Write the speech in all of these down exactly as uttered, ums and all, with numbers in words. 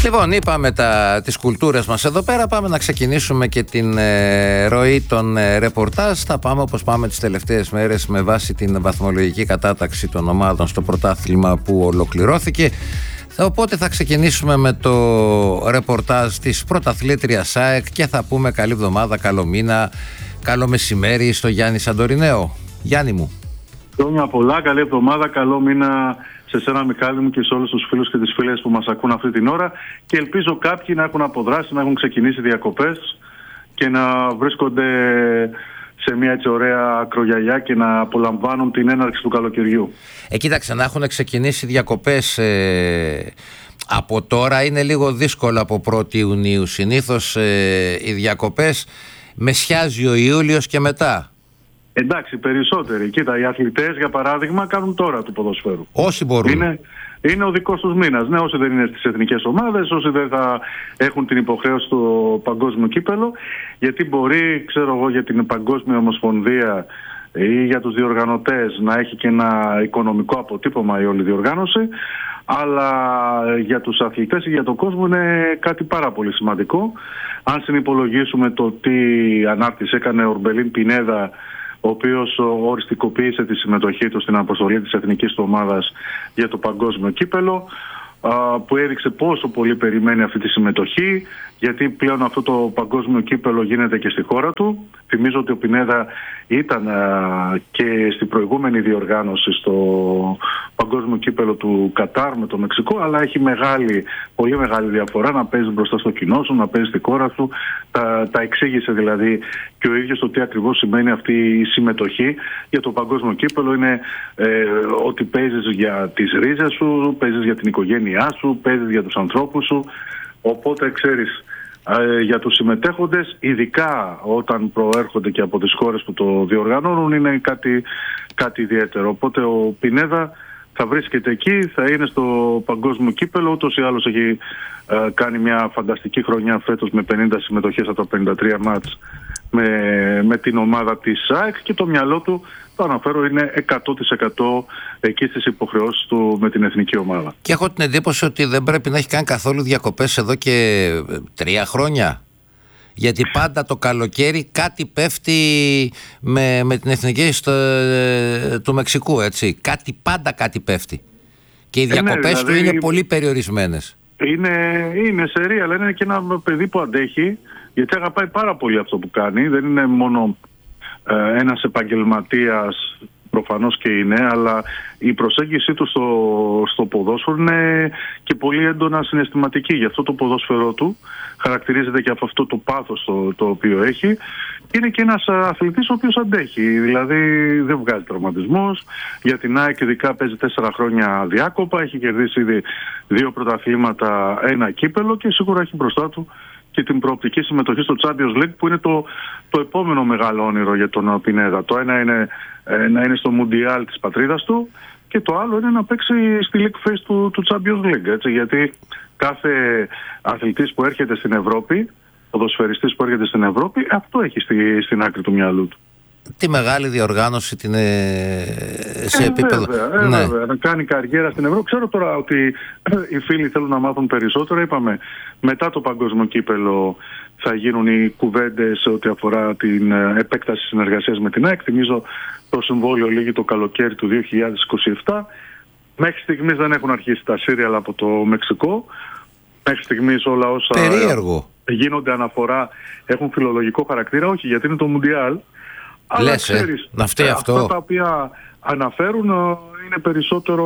Λοιπόν, είπαμε τα, τις κουλτούρες μας εδώ πέρα. Πάμε να ξεκινήσουμε και την ε, ροή των ε, ρεπορτάζ. Θα πάμε όπως πάμε τις τελευταίες μέρες με βάση την βαθμολογική κατάταξη των ομάδων στο πρωτάθλημα που ολοκληρώθηκε. Οπότε θα ξεκινήσουμε με το ρεπορτάζ της πρωταθλήτριας ΑΕΚ και θα πούμε καλή εβδομάδα, καλό μήνα, καλό μεσημέρι στο Γιάννη Σαντορινέο. Γιάννη μου. Χρόνια πολλά, καλή εβδομάδα, καλό μήνα σε σένα Μιχάλη μου και σε όλους τους φίλους και τις φίλες που μας ακούν αυτή την ώρα, και ελπίζω κάποιοι να έχουν αποδράσει, να έχουν ξεκινήσει διακοπές και να βρίσκονται σε μια έτσι ωραία ακρογιαλιά και να απολαμβάνουν την έναρξη του καλοκαιριού. Ε, κοίταξε, να έχουν ξεκινήσει διακοπές ε, από τώρα είναι λίγο δύσκολο από πρώτη Ιουνίου. Συνήθως ε, οι διακοπές μεσιάζει ο Ιούλιος και μετά. Εντάξει, περισσότεροι. Κοίτα, οι αθλητές για παράδειγμα κάνουν τώρα του ποδοσφαίρου. Όσοι μπορούν. Είναι, είναι ο δικός τους μήνας. Ναι, όσοι δεν είναι στις εθνικές ομάδες, όσοι δεν θα έχουν την υποχρέωση στο παγκόσμιο κύπελο, γιατί μπορεί, ξέρω εγώ, για την Παγκόσμια Ομοσπονδία ή για τους διοργανωτές να έχει και ένα οικονομικό αποτύπωμα η όλη διοργάνωση, αλλά για τους αθλητές ή για τον κόσμο είναι κάτι πάρα πολύ σημαντικό. Αν συνυπολογίσουμε το τι ανάρτηση έκανε ο Ορμπελίν Πινέδα, ο οποίος οριστικοποίησε τη συμμετοχή του στην αποστολή της εθνικής του ομάδας για το παγκόσμιο κύπελο, που έδειξε πόσο πολύ περιμένει αυτή τη συμμετοχή, γιατί πλέον αυτό το παγκόσμιο κύπελο γίνεται και στη χώρα του. Θυμίζω ότι ο Πινέδα ήταν και στην προηγούμενη διοργάνωση στο παγκόσμιο κύπελο του Κατάρ με το Μεξικό, αλλά έχει μεγάλη, πολύ μεγάλη διαφορά να παίζει μπροστά στο κοινό σου, να παίζει στη χώρα σου. Τα, τα εξήγησε δηλαδή και ο ίδιος το τι ακριβώς σημαίνει αυτή η συμμετοχή για το παγκόσμιο κύπελο. Είναι ε, ότι παίζεις για τις ρίζες σου, παίζεις για την οικογένειά σου, παίζεις για τους ανθρώπους σου. Οπότε ξέρεις, ε, για τους συμμετέχοντες, ειδικά όταν προέρχονται και από τις χώρες που το διοργανώνουν, είναι κάτι, κάτι ιδιαίτερο. Οπότε ο Πινέδα θα βρίσκεται εκεί, θα είναι στο παγκόσμιο κύπελο. Ούτως ή άλλως έχει ε, κάνει μια φανταστική χρονιά φέτος με πενήντα συμμετοχές από τα πενήντα τρία μάτς με, με την ομάδα της ΑΕΚ, και το μυαλό του, το αναφέρω, είναι εκατό τοις εκατό εκεί στις υποχρεώσεις του με την εθνική ομάδα. Και έχω την εντύπωση ότι δεν πρέπει να έχει κάνει καθόλου διακοπές εδώ και τρία χρόνια. Γιατί πάντα το καλοκαίρι κάτι πέφτει με, με την εθνική στο, ε, του Μεξικού, έτσι. Κάτι, πάντα κάτι πέφτει. Και οι διακοπές ε, ναι, δηλαδή, του είναι πολύ περιορισμένες. Είναι, είναι σερί, αλλά είναι και ένα παιδί που αντέχει, γιατί αγαπάει πάρα πολύ αυτό που κάνει. Δεν είναι μόνο ε, ένας επαγγελματίας, προφανώς και είναι, αλλά η προσέγγιση του στο, στο ποδόσφαιρο είναι και πολύ έντονα συναισθηματική. Γι' αυτό το ποδόσφαιρό του χαρακτηρίζεται και από αυτό το πάθος το, το οποίο έχει. Είναι και ένας αθλητής ο οποίος αντέχει, δηλαδή δεν βγάζει τραυματισμούς. Για την ΑΕΚ ειδικά παίζει τέσσερα χρόνια διάκοπα, έχει κερδίσει ήδη δύο πρωταθλήματα, ένα κύπελο, και σίγουρα έχει μπροστά του και την προοπτική συμμετοχή στο Champions League, που είναι το, το επόμενο μεγάλο όνειρο για τον Πινέδα. Το ένα είναι ε, να είναι στο Μουντιάλ της πατρίδας του, και το άλλο είναι να παίξει στη League Phase του, του Champions League. Έτσι, γιατί κάθε αθλητής που έρχεται στην Ευρώπη, ποδοσφαιριστής που έρχεται στην Ευρώπη, αυτό έχει στη, στην άκρη του μυαλού του. Τη μεγάλη διοργάνωση την, ε, σε ε, επίπεδο... Βέβαια, ε, ναι. βέβαια, να κάνει καριέρα στην Ευρώπη. Ξέρω τώρα ότι οι φίλοι θέλουν να μάθουν περισσότερο. Είπαμε, μετά το παγκόσμιο κύπελο θα γίνουν οι κουβέντες ό,τι αφορά την επέκταση συνεργασίας με την ΑΕΚ. Θυμίζω, το συμβόλαιο λήγει το καλοκαίρι του δύο χιλιάδες είκοσι επτά. Μέχρι στιγμής δεν έχουν αρχίσει τα σύριαλ από το Μεξικό. Μέχρι στιγμής όλα όσα Περίεργο. γίνονται αναφορά έχουν φιλολογικό χαρακτήρα. Όχι, γιατί είναι το Μουντιάλ. Αλλά Λες, ξέρεις, ε, να φταίει αυτό. αυτά τα οποία αναφέρουν είναι περισσότερο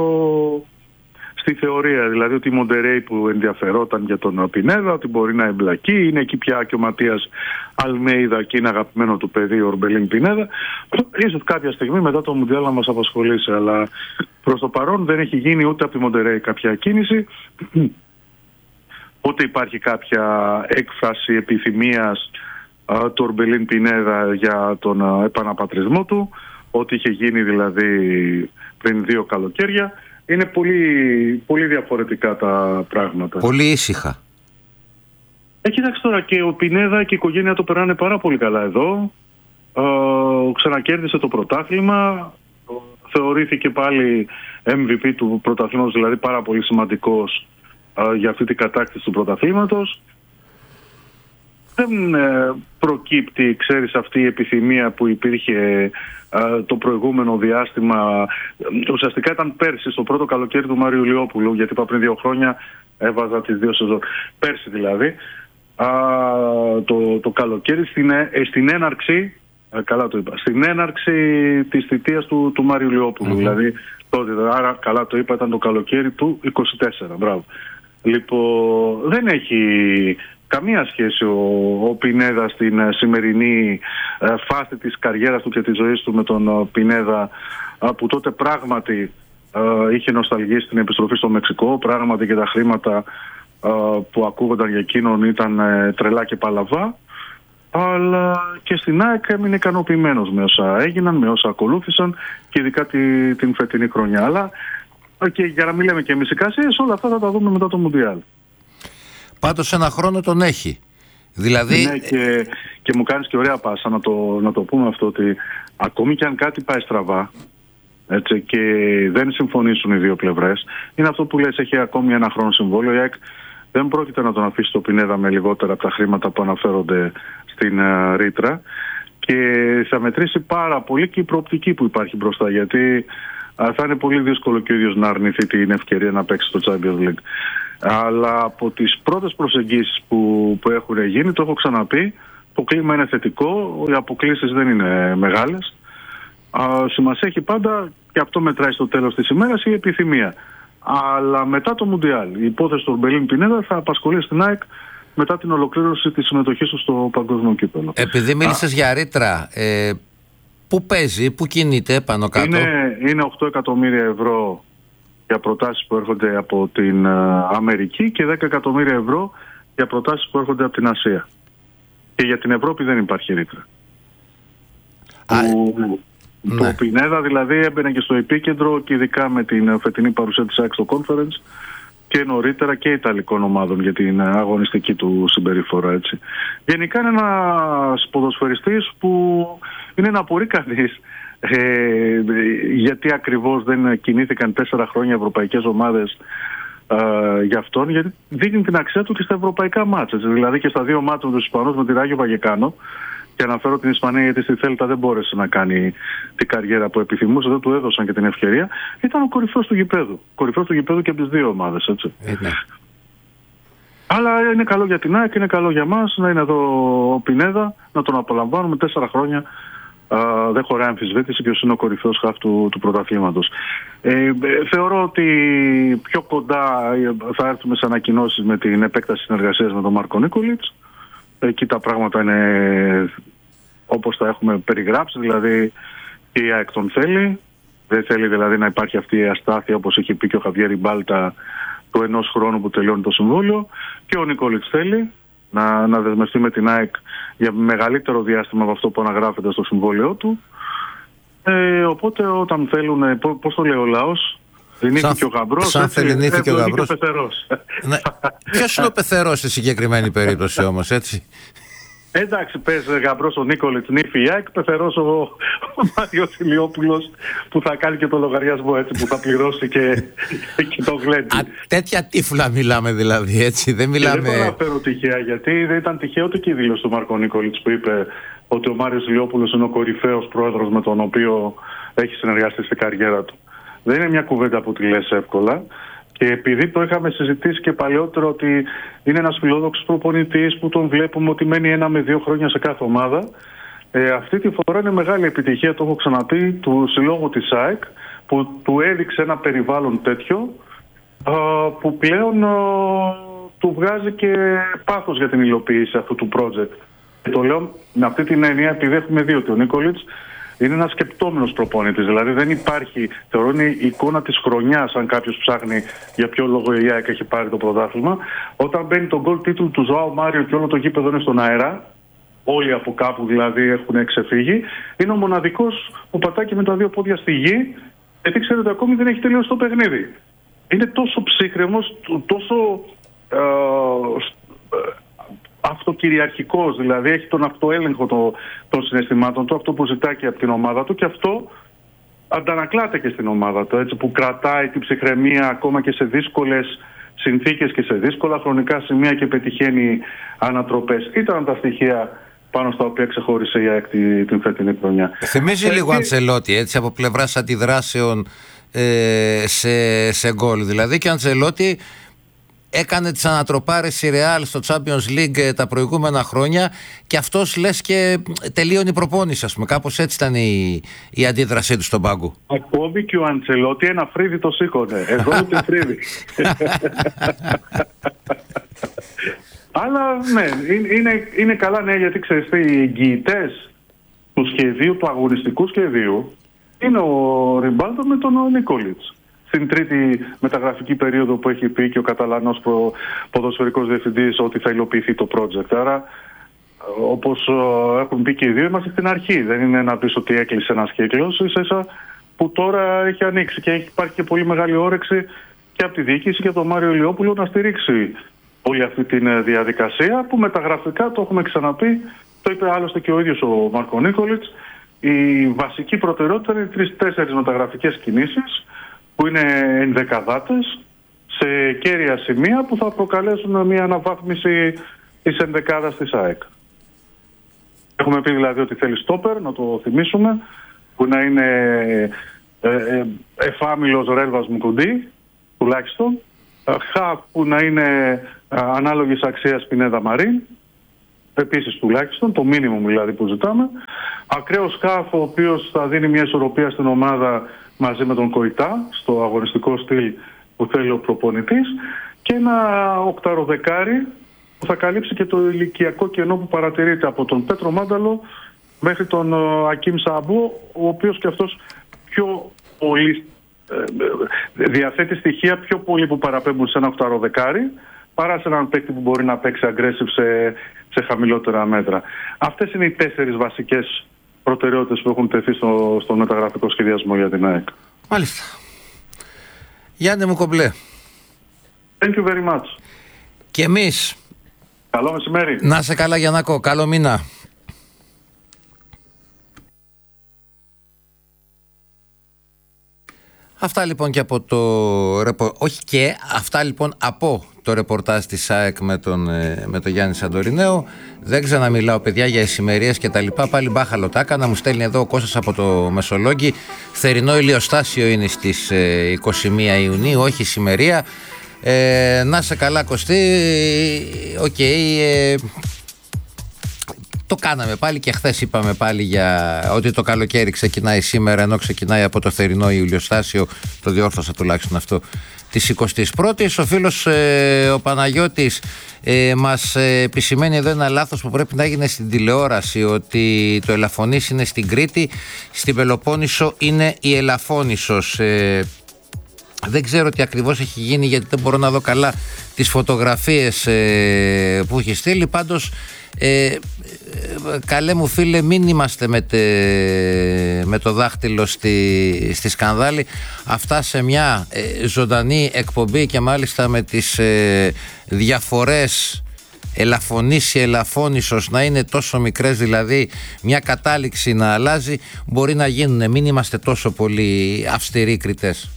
στη θεωρία. Δηλαδή ότι η Μοντερέι που ενδιαφερόταν για τον Πινέδα, ότι μπορεί να εμπλακεί. Είναι εκεί πια και ο Ματίας Αλμέιδα, και είναι αγαπημένο του παιδί ο Ορμπελίν Πινέδα. Ίσως κάποια στιγμή μετά το Μουντιάλ να μας απασχολήσει. Αλλά προς το παρόν δεν έχει γίνει ούτε από τη Μοντερέι κάποια κίνηση, ούτε υπάρχει κάποια έκφραση επιθυμίας του Ορμπελίν Πινέδα για τον uh, επαναπατρισμό του, ό,τι είχε γίνει δηλαδή πριν δύο καλοκαίρια. Είναι πολύ, πολύ διαφορετικά τα πράγματα. Πολύ ήσυχα. Ε, κοίταξε τώρα, και ο Πινέδα και η οικογένεια το περνάνε πάρα πολύ καλά εδώ. Uh, ξανακέρδισε το πρωτάθλημα. Θεωρήθηκε πάλι εμ βι πι του πρωταθλήματος, δηλαδή πάρα πολύ σημαντικός ε, για αυτή την κατάκτηση του πρωταθλήματος. Δεν ε, προκύπτει, ξέρεις, αυτή η επιθυμία που υπήρχε ε, το προηγούμενο διάστημα. Ουσιαστικά ήταν πέρσι, στο πρώτο καλοκαίρι του Μάριου Ηλιόπουλου, γιατί είπα πριν δύο χρόνια έβαζα τις δύο σεζόν. Πέρσι δηλαδή, α, το, το καλοκαίρι, στην, ε, στην έναρξη, ε, καλά το είπα, στην έναρξη της θητείας του, του Μάριου Ηλιόπουλου. Mm-hmm. Δηλαδή, τότε, άρα καλά το είπα, ήταν το καλοκαίρι του είκοσι τέσσερα. Μπράβο. Λοιπόν, δεν έχει καμία σχέση ο, ο Πινέδα στην uh, σημερινή uh, φάση της καριέρας του και της ζωής του με τον uh, Πινέδα uh, που τότε πράγματι uh, είχε νοσταλγήσει την επιστροφή στο Μεξικό, πράγματι και τα χρήματα uh, που ακούγονταν για εκείνον ήταν uh, τρελά και παλαβά, αλλά και στην ΑΕΚ έμεινε ικανοποιημένος με όσα έγιναν, με όσα ακολούθησαν και ειδικά τη, την φετινή χρονιά. Αλλά και για να μην λέμε και εμείς εικασίες, όλα αυτά θα τα δούμε μετά το Μουντιάλ. Πάντως ένα χρόνο τον έχει. Δηλαδή... Ναι, και, και μου κάνεις και ωραία πάσα να το, να το πούμε αυτό, ότι ακόμη και αν κάτι πάει στραβά, έτσι, και δεν συμφωνήσουν οι δύο πλευρές, είναι αυτό που λες, έχει ακόμη ένα χρόνο συμβόλαιο. Η ΑΕΚ δεν πρόκειται να τον αφήσει το Πινέδα με λιγότερα από τα χρήματα που αναφέρονται στην uh, ρήτρα, και θα μετρήσει πάρα πολύ και η προοπτική που υπάρχει μπροστά, γιατί uh, θα είναι πολύ δύσκολο και ο ίδιος να αρνηθεί την ευκαιρία να παίξει το Champions League. Αλλά από τις πρώτες προσεγγίσεις που, που έχουν γίνει, το έχω ξαναπεί, το κλίμα είναι θετικό, οι αποκλίσεις δεν είναι μεγάλες. Α, σημασία έχει πάντα, και αυτό μετράει στο τέλος της ημέρας, η επιθυμία. Αλλά μετά το Μουντιάλ, η υπόθεση του Ορμπελίν Πινέδα θα απασχολεί στην ΑΕΚ μετά την ολοκλήρωση της συμμετοχής του στο παγκόσμιο κύπελλο. Επειδή μίλησες για ρήτρα, ε, πού παίζει, πού κινείται πάνω κάτω? Είναι, είναι οκτώ εκατομμύρια ευρώ για προτάσεις που έρχονται από την uh, Αμερική και δέκα εκατομμύρια ευρώ για προτάσεις που έρχονται από την Ασία. Και για την Ευρώπη δεν υπάρχει ρήτρα. Α, που, ναι. Το Πινέδα δηλαδή έμπαινε και στο επίκεντρο, και ειδικά με την φετινή παρουσία της ΑΕΚ στο Conference και νωρίτερα και ιταλικών ομάδων για την αγωνιστική του συμπεριφορά, έτσι. Γενικά είναι ένας ποδοσφαιριστής που είναι να απορεί κανείς Ε, γιατί ακριβώς δεν κινήθηκαν τέσσερα χρόνια ευρωπαϊκές ομάδες ε, για αυτόν, γιατί δείχνει την αξία του και στα ευρωπαϊκά μάτσα. Δηλαδή και στα δύο μάτσα με τους Ισπανούς, με τη Ράγιο Βαγεκάνο, και αναφέρω την Ισπανία γιατί στη Θέλτα δεν μπόρεσε να κάνει την καριέρα που επιθυμούσε, δεν του έδωσαν και την ευκαιρία. Ήταν ο κορυφός του γηπέδου. Κορυφός του γηπέδου και από τις δύο ομάδες, έτσι. Είναι. Αλλά είναι καλό για την ΑΕΚ, είναι καλό για μας να είναι εδώ ο Πινέδα, να τον απολαμβάνουμε τέσσερα χρόνια. Uh, δεν χωράει αμφισβήτηση ποιος είναι ο κορυφαίος χαφ του, του πρωταθλήματος. Ε, ε, θεωρώ ότι πιο κοντά θα έρθουμε σε ανακοινώσεις με την επέκταση συνεργασίας με τον Μάρκο Νίκολιτς. Εκεί τα πράγματα είναι όπως τα έχουμε περιγράψει, δηλαδή και η ΑΕΚ τον θέλει. Δεν θέλει δηλαδή να υπάρχει αυτή η αστάθεια, όπως έχει πει και ο Χαβιέρ Μπάλτα, του ενός χρόνου που τελειώνει το συμβόλαιο, και ο Νίκολιτς θέλει να, να δεσμευτεί με την ΑΕΚ για μεγαλύτερο διάστημα από αυτό που αναγράφεται στο συμβόλαιό του. Ε, οπότε όταν θέλουν, πώς το λέει ο λαός, νύφη ο γαμπρός, σαν θέλει νύφη ο γαμπρός. Ναι. Ποιος είναι ο πεθερός στη συγκεκριμένη περίπτωση όμως, έτσι? Εντάξει, πες γαμπρός ο Νίκολιτς, νύφη η ΑΕΚ, πεθερός ο, ο Μάριος Ηλιόπουλος, που θα κάνει και το λογαριασμό, έτσι, που θα πληρώσει και, και το γλέντι. Α, τέτοια τύφλα μιλάμε δηλαδή, έτσι, δεν μιλάμε... Και δεν παραφέρω τυχαία, γιατί δεν ήταν τυχαίο ούτε και η δήλωση του Μάρκο Νίκολιτς που είπε ότι ο Μάριος Ηλιόπουλος είναι ο κορυφαίος πρόεδρος με τον οποίο έχει συνεργαστεί στην καριέρα του. Δεν είναι μια κουβέντα που τη λες εύκολα. Και επειδή το είχαμε συζητήσει και παλαιότερο ότι είναι ένας φιλόδοξος προπονητής που τον βλέπουμε ότι μένει ένα με δύο χρόνια σε κάθε ομάδα, ε, αυτή τη φορά είναι μεγάλη επιτυχία, το έχω ξαναπεί, του συλλόγου της ΑΕΚ, που του έδειξε ένα περιβάλλον τέτοιο α, που πλέον α, του βγάζει και πάθος για την υλοποίηση αυτού του project. Και το λέω με αυτή την έννοια επειδή έχουμε δει ότι ο Νίκολιτς είναι ένας σκεπτόμενος προπονητής. Δηλαδή δεν υπάρχει, θεωρώ είναι η εικόνα της χρονιάς, αν κάποιος ψάχνει για ποιο λόγο η ΑΕΚ έχει πάρει το πρωτάθλημα. Όταν μπαίνει το γκολ τίτλου του Ζωάου Μάριο και όλο το γήπεδο είναι στον αέρα, όλοι από κάπου δηλαδή έχουν ξεφύγει, είναι ο μοναδικός που πατάει και με τα δύο πόδια στη γη, γιατί ξέρετε ακόμη δεν έχει τελειώσει το παιχνίδι. Είναι τόσο ψύχρεμος, τόσο ε, αυτοκυριαρχικός, δηλαδή έχει τον αυτοέλεγχο το, των συναισθημάτων του, αυτό που ζητάει και από την ομάδα του, και αυτό αντανακλάται και στην ομάδα του, έτσι, που κρατάει την ψυχραιμία ακόμα και σε δύσκολες συνθήκες και σε δύσκολα χρονικά σημεία και πετυχαίνει ανατροπές. Ήταν τα στοιχεία πάνω στα οποία ξεχώρισε η ΑΕΚ την φετινή χρονιά. Θυμίζει ε, λίγο και... Αντσελότη, έτσι, από πλευράς αντιδράσεων ε, σε, σε γκολ. Δηλαδή και ο Αντσελότη έκανε τις ανατροπάρες η Real στο Champions League τα προηγούμενα χρόνια και αυτός λες και τελείωνε η προπόνηση, ας πούμε. Κάπως έτσι ήταν η, η αντίδρασή του στον πάγκο. Ακόμη και ο Αντσελότη ένα φρύδι το σήκωνε. Εγώ ούτε φρύδι. Αλλά ναι, είναι, είναι καλά νέα, γιατί ξέρεις τι, οι εγγυητές του σχεδίου, του αγωνιστικού σχεδίου, είναι ο Ριμπάλτο με τον Νίκολιτς. Στην τρίτη μεταγραφική περίοδο που έχει πει και ο Καταλανός προ, ποδοσφαιρικός διευθυντής ότι θα υλοποιηθεί το project. Άρα, όπως έχουν πει και οι δύο, είμαστε στην αρχή. Δεν είναι να πεις ότι έκλεισε ένας κύκλος, ίσα που τώρα έχει ανοίξει και έχει, υπάρχει και πολύ μεγάλη όρεξη και από τη διοίκηση και από τον Μάριο Ηλιόπουλο να στηρίξει όλη αυτή τη διαδικασία, που μεταγραφικά, το έχουμε ξαναπεί, το είπε άλλωστε και ο ίδιος ο Μάρκο Νίκολιτς, η βασική προτεραιότητα είναι τρεις-τέσσερις μεταγραφικές κινήσεις που είναι ενδεκαδάτες σε κέρια σημεία που θα προκαλέσουν μια αναβάθμιση της ενδεκάδας της ΑΕΚ. Έχουμε πει δηλαδή ότι θέλει στόπερ, να το θυμίσουμε, που να είναι ε, ε, εφάμιλος Ρέλβας Μουκουντή, τουλάχιστον, χαφ που να είναι ανάλογης αξίας Πινέδα Μαρίν, επίσης τουλάχιστον, το μίνιμουμ δηλαδή που ζητάμε. Ακραίος χαφ, ο οποίος θα δίνει μια ισορροπία στην ομάδα μαζί με τον Κοϊτά, στο αγωνιστικό στυλ που θέλει ο προπονητής, και ένα οκταροδεκάρι που θα καλύψει και το ηλικιακό κενό που παρατηρείται από τον Πέτρο Μάνταλο μέχρι τον Ακίμ Σαμπού, ο οποίος και αυτός πιο πολύ διαθέτει στοιχεία πιο πολύ που παραπέμπουν σε ένα οκταροδεκάρι παρά σε έναν παίκτη που μπορεί να παίξει aggressive σε, σε χαμηλότερα μέτρα. Αυτές είναι οι τέσσερις βασικές προτεραιότητες που έχουν τεθεί στο, στο μεταγραφικό σχεδιασμό για την ΑΕΚ. Μάλιστα. Γιάννη μου Κομπλέ. Thank you very much. Και εμείς. Καλό μεσημέρι. Να σε καλά Γιαννάκο. Καλό μήνα. Αυτά λοιπόν και από το ρεπο... όχι και αυτά λοιπόν από το ρεπορτάζ της ΑΕΚ με τον, με τον Γιάννη Σαντορινέο. Δεν ξαναμιλάω παιδιά για ησημερίες και τα λοιπά. Πάλι μπάχαλο τα έκανα. Μου στέλνει εδώ ο Κώστας από το Μεσολόγγι. Θερινό ηλιοστάσιο είναι στις είκοσι μία Ιουνίου, όχι ησημερία. Ε, να σε καλά Κωστή. Οκ. Okay, ε, το κάναμε πάλι και χθες είπαμε πάλι για ότι το καλοκαίρι ξεκινάει σήμερα, ενώ ξεκινάει από το θερινό ηλιοστάσιο. Το διόρθωσα τουλάχιστον αυτό, της εικοστής πρώτης. Ο φίλος ε, ο Παναγιώτης ε, μας ε, επισημαίνει εδώ ένα λάθος που πρέπει να έγινε στην τηλεόραση, ότι το Ελαφωνής είναι στην Κρήτη, στην Πελοπόννησο είναι η Ελαφώνησος. Ε, δεν ξέρω τι ακριβώς έχει γίνει, γιατί δεν μπορώ να δω καλά τις φωτογραφίες ε, που έχει στείλει. Πάντως ε, καλέ μου φίλε, μην είμαστε με, τε, με το δάχτυλο στη, στη σκανδάλη. Αυτά σε μια ε, ζωντανή εκπομπή, και μάλιστα με τις ε, διαφορές Ελαφωνής ή Ελαφώνησος να είναι τόσο μικρές, δηλαδή μια κατάληξη να αλλάζει, μπορεί να γίνουν. Μην είμαστε τόσο πολύ αυστηροί κριτές.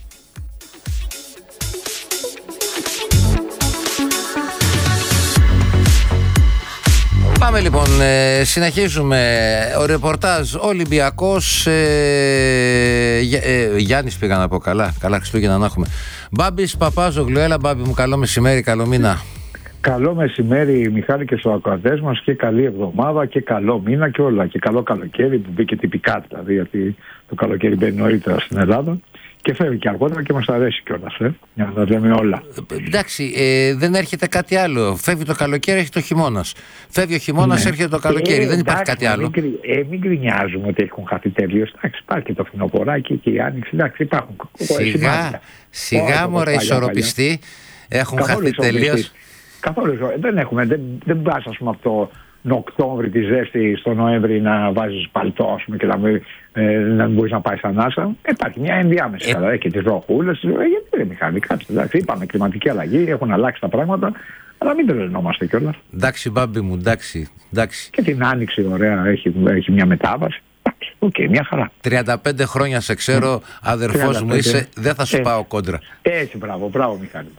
Πάμε λοιπόν, ε, συνεχίζουμε. Ο ρεπορτάζ Ολυμπιακός, ε, ε, Γιάννης πήγα να πω, καλά, καλά Χριστούγεννα να έχουμε. Μπάμπης Παπάζογλου, έλα Μπάμπη μου, καλό μεσημέρι, καλό μήνα. Καλό μεσημέρι Μιχάλη και στους ακροατές μας, και καλή εβδομάδα και καλό μήνα και όλα, και καλό καλοκαίρι που μπήκε τυπικά, δηλαδή, γιατί το καλοκαίρι μπαίνει νωρίτερα στην Ελλάδα και φεύγει και αργότερα και μας αρέσει κιόλας, ε, για να τα λέμε όλα. Εντάξει, ε, δεν έρχεται κάτι άλλο. Φεύγει το καλοκαίρι, έχει το χειμώνας. Φεύγει ο χειμώνας, ναι. Έρχεται το καλοκαίρι. Ε, δεν υπάρχει εντάξει, κάτι άλλο. Μην, ε, μην γκρινιάζουμε ότι έχουν χαθεί τελείως. Εντάξει, υπάρχει και το φθινοποράκι και η άνοιξη. Εντάξει, υπάρχουν. Σιγά, σιγά μωρέ ισορροπιστή. Έχουν χαθεί τελείως. Καθόλου. Δεν έχουμε. Δεν, δεν πας, ας πούμε, από τον Οκτώβρη τη ζέστη στο Νοέμβρη να βάζεις παλτό, ας πούμε, και να μην, ε, να μην μπορείς να πάει σαν άσα. Υπάρχει μια ενδιάμεση ε... καλά, και τις ροχούλες. Ε, γιατί δεν Μιχάλη, κάτσε. Εντάξει, είπαμε κλιματική αλλαγή, έχουν αλλάξει τα πράγματα, αλλά μην τρελαινόμαστε κιόλας. Εντάξει, Μπάμπη μου, εντάξει, εντάξει. Και την άνοιξη, ωραία, έχει, έχει μια μετάβαση. Οκ, okay, μια χαρά. τριάντα πέντε χρόνια σε ξέρω, αδερφός μου είσαι, δεν θα σου ε, πάω κόντρα. Έτσι, μπράβο, μπράβο Μιχάλη.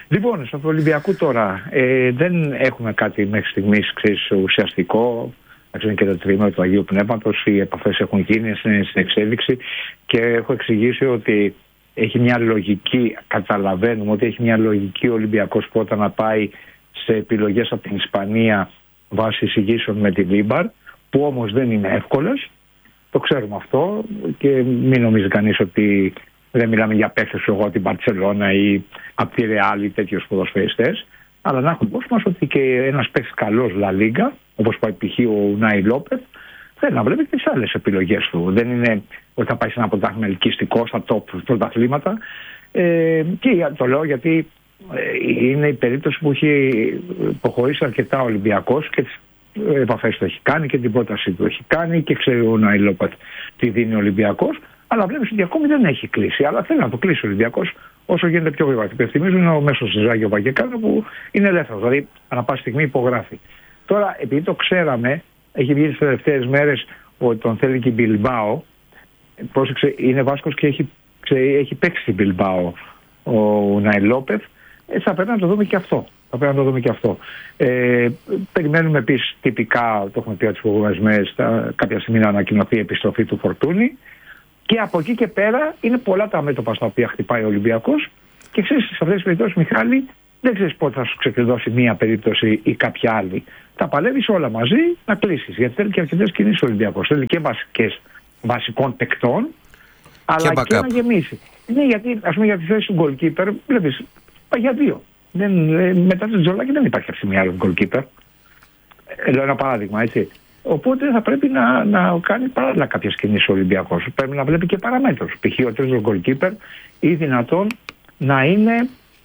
Λοιπόν, στο Ολυμπιακό τώρα ε, δεν έχουμε κάτι μέχρι στιγμής ουσιαστικό. Είναι και το τρίμηνο του Αγίου Πνεύματος, οι επαφές έχουν γίνει, είναι στην εξέλιξη και έχω εξηγήσει ότι έχει μια λογική, καταλαβαίνουμε ότι έχει μια λογική ο Ολυμπιακός πρώτα να πάει σε επιλογές από την Ισπανία βάσει εισηγήσεων με τη Βίμπαρ, που όμως δεν είναι εύκολες. Το ξέρουμε αυτό και μην νομίζει κανείς ότι δεν μιλάμε για παίκτες εγώ από την Μπαρτσελώνα ή από τη Ρεάλ ή τέτοιους ποδοσφαιριστές, αλλά να έχουμε υπόψη μας ότι και ένας παίκτης καλός Λα Λίγκα, όπως πάει π.χ. ο Ουνάι Λόπεθ, θέλει να βλέπει και τις άλλες επιλογές του. Δεν είναι ότι θα πάει σε ένα πρωτάθλημα ελκυστικό στα top πρωταθλήματα. Ε, και το λέω γιατί ε, είναι η περίπτωση που έχει προχωρήσει αρκετά ο Ολυμπιακός και τις επαφές του έχει κάνει και την πρόταση του έχει κάνει και ξέρει ο Ουνάι Λόπεθ τι δίνει ο Ολυμπιακός. Αλλά βλέπεις ότι ακόμη δεν έχει κλείσει. Αλλά θέλει να το κλείσει ο Ολυμπιακός όσο γίνεται πιο γρήγορα. Υπενθυμίζουν ο μέσος της Ζάγιο Βαγγεκάνο που είναι ελεύθερος. Δηλαδή, ανά πάση στιγμή υπογράφει. Τώρα, επειδή το ξέραμε, έχει βγει τις τελευταίες μέρες ότι τον θέλει και η Μπιλμπάο. Πρόσεξε, είναι Βάσκος και έχει, ξέρει, έχει παίξει στην Μπιλμπάο ο Ουνάι Λόπεθ. Ε, θα πρέπει να το δούμε και αυτό. Θα πρέπει να το δούμε και αυτό. Ε, περιμένουμε επίσης τυπικά, το έχουμε πει τις προηγούμενες μέρες, κάποια στιγμή να ανακοινωθεί η επιστροφή του Φορτούνη. Και από εκεί και πέρα είναι πολλά τα μέτωπα στα οποία χτυπάει ο Ολυμπιακός και ξέρεις, σε αυτές τις περιπτώσεις, Μιχάλη, δεν ξέρεις πότε θα σου ξεκλειδώσει μία περίπτωση ή κάποια άλλη. Θα παλεύεις όλα μαζί να κλείσεις. Γιατί θέλει και αρκετές κινήσεις ο Ολυμπιακός. Θέλει και βασικές, βασικών παικτών, αλλά και, και να γεμίσει. Ναι, γιατί ας πούμε για τη θέση του goalkeeper, βλέπεις, πάει για δύο. Δεν, μετά το Τζολάκη δεν υπάρχει αυτή μια άλλη goalkeeper. Ε, λέω ένα παράδειγμα, έτσι. Οπότε θα πρέπει να, να κάνει παράλληλα κάποιες κινήσεις ο Ολυμπιακός. Πρέπει να βλέπει και παραμέτρους. Π.χ. ο τρίτος goalkeeper ή δυνατόν να είναι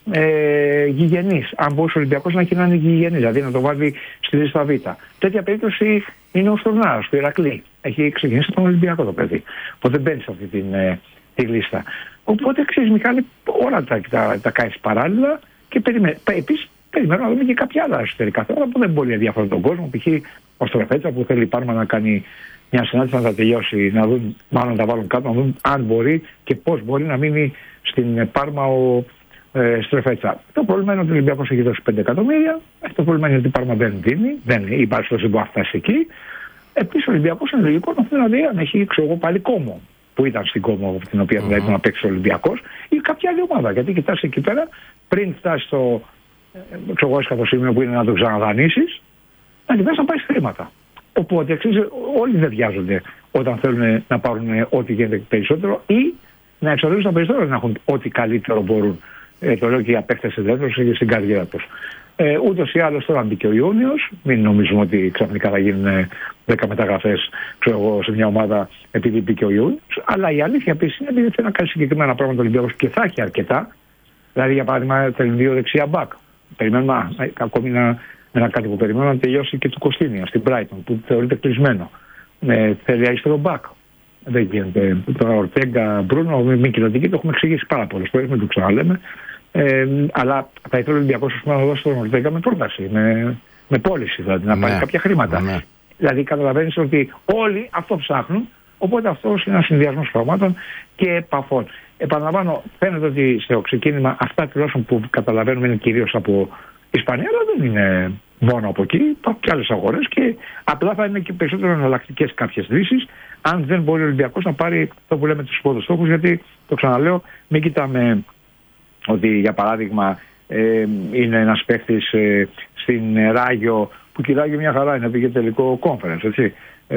ε, γηγενής. Αν μπορούσε ο Ολυμπιακός να έχει να είναι γηγενής, δηλαδή να το βάλει στη λίστα Β. Τέτοια περίπτωση είναι ο Στορνάρας του Ηρακλή. Έχει ξεκινήσει τον Ολυμπιακό το παιδί. Οπότε δεν μπαίνει σε αυτή την, ε, τη λίστα. Οπότε ξέρεις, Μιχάλη, όλα τα, τα, τα κάνεις παράλληλα και περιμέ... επίσης περιμένουμε να δούμε και κάποια άλλα εσωτερικά θέματα που δεν πολύ ενδιαφέρον τον κόσμο. Π.χ. ο Στρεφέτσα που θέλει Πάρμα να κάνει μια συνάντηση να τα τελειώσει, να δουν, μάλλον να τα βάλουν κάτω, να δουν αν μπορεί και πώς μπορεί να μείνει στην Πάρμα ο ε, Στρεφέτσα. Το πρόβλημα είναι ότι ο Ολυμπιακός έχει δώσει πέντε εκατομμύρια. Το πρόβλημα είναι ότι η Πάρμα δεν δίνει, δεν υπάρχει τόσο που θα φτάσει εκεί. Επίσης ο Ολυμπιακός είναι λογικό να θέλει να δει αν έχει ξέρω εγώ πάλι Κόμο, που ήταν στην Κόμο από την οποία mm-hmm. να παίξει ο Ολυμπιακός, ή κάποια άλλη ομάδα. Γιατί κοιτάς εκεί πέρα, πριν φτάσει στο ξέρω εγώ σημείο που είναι να το ξαναδανείσεις, να κοιτάς να πάει χρήματα. Οπότε εξής, όλοι δεν βιάζονται όταν θέλουν να πάρουν ό,τι γίνεται περισσότερο ή να εξορίζουν τα περισσότερα να έχουν ό,τι καλύτερο μπορούν. Ε, το λέω και για παίκτες ελεύθερους και στην καριέρα τους. Ε, ούτως ή άλλως τώρα μπήκε ο Ιούνιος, μην νομίζουμε ότι ξαφνικά θα γίνουν δέκα μεταγραφές ξέρω εγώ, σε μια ομάδα επειδή μπήκε ο Ιούνιος. Αλλά η αλήθεια επίσης είναι ότι θέλει να κάνει συγκεκριμένα πράγματα ο Ολυμπιακός και θα έχει αρκετά. Δηλαδή για παράδειγμα θέλει δύο δεξιά μπακ. Περιμένουμε α, ακόμη ένα, ένα κάτι που περιμένουμε να τελειώσει και του Κωστίνια στην Brighton που θεωρείται κλεισμένο. Ε, θέλει αριστερό μπακ. Δεν γίνεται. Τώρα Ορτέγκα, Μπρούνο, μην κοινοτική, το έχουμε εξηγήσει πάρα πολλές φορές, μην το ξαναλέμε. Ε, αλλά θα ήθελε ο Ολυμπιακός να δώσει τον Ορτέγκα με πρόταση, με, με πώληση, δηλαδή να πάρει ναι. κάποια χρήματα. Ναι. Δηλαδή καταλαβαίνεις ότι όλοι αυτό ψάχνουν, οπότε αυτός είναι ένας συνδυασμός πραγμάτων και επαφών. Επαναλαμβάνω, φαίνεται ότι στο ξεκίνημα αυτά τουλάχιστον που καταλαβαίνουμε είναι κυρίως από Ισπανία, αλλά δεν είναι μόνο από εκεί. Υπάρχουν και άλλες αγορές και απλά θα είναι και περισσότερο εναλλακτικές κάποιες λύσεις. Αν δεν μπορεί ο Ολυμπιακός να πάρει το που λέμε τους πρώτους στόχους, γιατί το ξαναλέω, μην κοιτάμε ότι για παράδειγμα ε, είναι ένας παίχτης ε, στην Ράγιο, που και η Ράγιο μια χαρά είναι, πήγε τελικό conference, έτσι.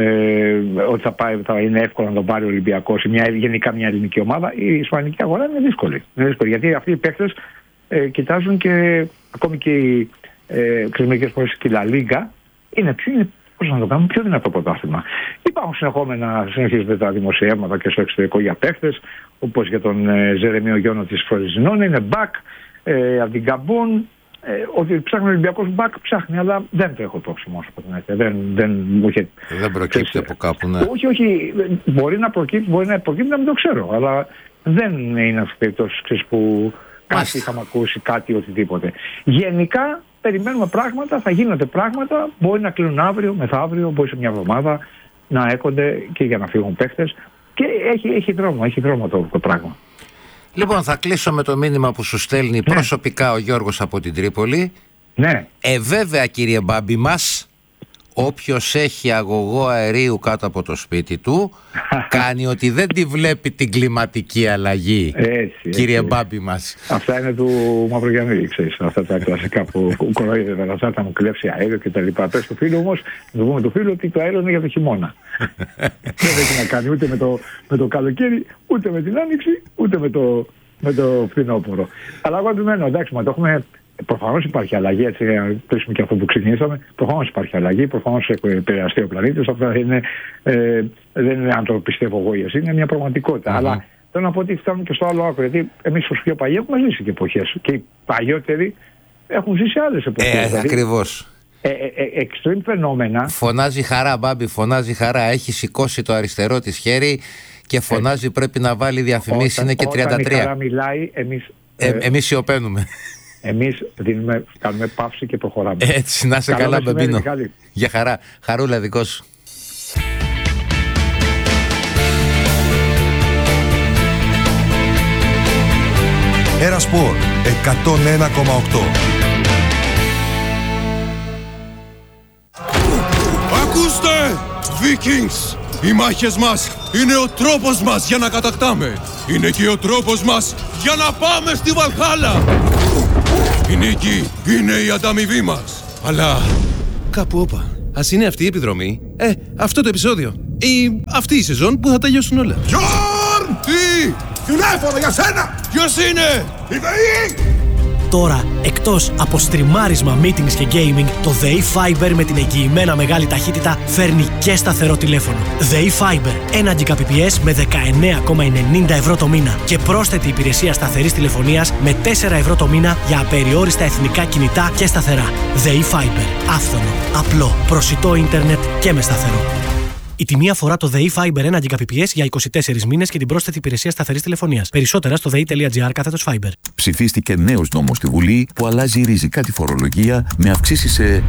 Ε, ότι θα, πάει, θα είναι εύκολο να τον πάρει ο Ολυμπιακός ή μια, γενικά μια ελληνική ομάδα. Η ισπανική αγορά είναι δύσκολη, είναι δύσκολη γιατί αυτοί οι παίκτες ε, κοιτάζουν και ακόμη και οι ε, μερικές φορές και η Λα Λίγκα είναι πιο, είναι, πώς να το κάνουμε, πιο δυνατό πρωτάθλημα. Υπάρχουν συνεχόμενα, συνεχίζονται τα δημοσιεύματα και στο εξωτερικό για παίκτες, όπως για τον ε, Ζερεμίο Γιώνο της Φροζινών, είναι back ε, από την Καμπούν. Ε, ότι ψάχνει ο Ολυμπιακός μπακ ψάχνει, αλλά δεν το έχω υπόψη μου. Δεν, δεν, όχι, δεν προκύπτει από κάπου, ναι. Όχι, όχι. Μπορεί να προκύπτει, μπορεί να προκύπτει, να μην το ξέρω. Αλλά δεν είναι αυτή η περίπτωση που κάτι είχαμε ακούσει, κάτι οτιδήποτε. Γενικά περιμένουμε πράγματα, θα γίνονται πράγματα. Μπορεί να κλείνουν αύριο, μεθαύριο, μπορεί σε μια εβδομάδα να έρχονται και για να φύγουν παίχτες. Και έχει, έχει δρόμο, έχει δρόμο το, το πράγμα. Λοιπόν, θα κλείσω με το μήνυμα που σου στέλνει ναι. προσωπικά ο Γιώργος από την Τρίπολη. Ναι. Ε, βέβαια, κύριε Μπάμπη μας, όποιος έχει αγωγό αερίου κάτω από το σπίτι του κάνει ότι δεν τη βλέπει την κλιματική αλλαγή. Έτσι, κύριε έτσι. Μπάμπη μας. Αυτά είναι του Μαυρογιαννή, ξέρεις. Αυτά τα κλασικά που κοροϊδεύε. Αυτά θα μου κλέψει αέριο κτλ. Πες του φίλου όμως, να πούμε του φίλου ότι το αέριο είναι για το χειμώνα. Δεν έχει να κάνει ούτε με το, με το καλοκαίρι, ούτε με την άνοιξη, ούτε με το, με το φθινόπωρο. Αλλά εγώ επιμένω, εντάξει, μα το έχουμε. Προφανώς υπάρχει αλλαγή, έτσι, να κλείσουμε και αυτό που ξεκινήσαμε. Προφανώς υπάρχει αλλαγή, προφανώς έχει επηρεαστεί ο πλανήτης. Αυτά είναι, ε, δεν είναι αν το πιστεύω εγώ ή εσύ, είναι μια πραγματικότητα. Mm-hmm. Αλλά θέλω να πω ότι φτάνουμε και στο άλλο άκρο. Γιατί εμείς ως πιο παλιοί έχουμε ζήσει και εποχές. Και οι παλιότεροι έχουν ζήσει άλλες εποχές. Ε, δηλαδή, ακριβώς. Ε, ε, ε, extreme φαινόμενα. Φωνάζει χαρά, Μπάμπη, φωνάζει χαρά. Έχει σηκώσει το αριστερό της χέρι και φωνάζει ε, πρέπει να βάλει διαφημίσεις. Είναι και τριάντα τρία. Όταν η χαρά μιλάει, εμείς, ε, ε, εμείς σιωπαίνουμε. Εμείς δίνουμε, κάνουμε παύση και προχωράμε. Έτσι, να σε καλά, Μπαμπίνο. Για χαρά. Χαρούλα, δικό σου. Ένα Σπορ εκατόν ένα κόμμα οκτώ. Ακούστε, Vikings! Οι μάχες μας είναι ο τρόπος μας για να κατακτάμε. Είναι και ο τρόπος μας για να πάμε στη Βαλχάλα. Η νίκη είναι η ανταμοιβή μας. Αλλά κάπου όπα. Ας είναι αυτή η επιδρομή. Ε, αυτό το επεισόδιο. Ή αυτή η σεζόν που θα τελειώσουν όλα. Γιόρν! Τι! Τηλέφωνο για σένα! Ποιος είναι? Η ΔΕΗ! Τώρα, εκτός από στριμάρισμα, meetings και gaming, το ΔΕΗ Fiber με την εγγυημένα μεγάλη ταχύτητα φέρνει και σταθερό τηλέφωνο. ΔΕΗ Fiber, ένα Gbps με δεκαεννέα κόμμα ενενήντα ευρώ το μήνα και πρόσθετη υπηρεσία σταθερής τηλεφωνίας με τέσσερα ευρώ το μήνα για απεριόριστα εθνικά κινητά και σταθερά. ΔΕΗ Fiber, άφθονο, απλό, προσιτό ίντερνετ και με σταθερό. Η τιμή αφορά το ΔΕΗ Fiber ένα Gbps για είκοσι τέσσερις μήνες και την πρόσθετη υπηρεσία σταθερής τηλεφωνίας. Περισσότερα στο δei.gr κάθετος Fiber. Ψηφίστηκε νέος νόμος στη Βουλή που αλλάζει ριζικά τη φορολογία με αυξήσεις σε...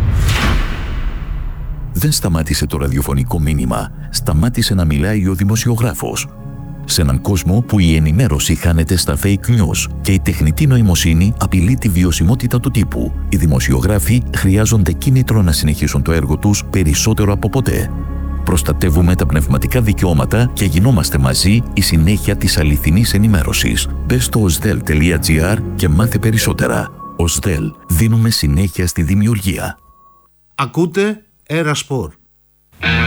Δεν σταμάτησε το ραδιοφωνικό μήνυμα. Σταμάτησε να μιλάει ο δημοσιογράφος. Σε έναν κόσμο που η ενημέρωση χάνεται στα fake news και η τεχνητή νοημοσύνη απειλεί τη βιωσιμότητα του τύπου, οι δημοσιογράφοι χρειάζονται κίνητρο να συνεχίσουν το έργο τους περισσότερο από ποτέ. Προστατεύουμε τα πνευματικά δικαιώματα και γινόμαστε μαζί η συνέχεια της αληθινής ενημέρωσης. Μπες στο οσδέλ τελεία τζι άρ και μάθε περισσότερα. οσδέλ, δίνουμε συνέχεια στη δημιουργία. Ακούτε Ένα Σπορ.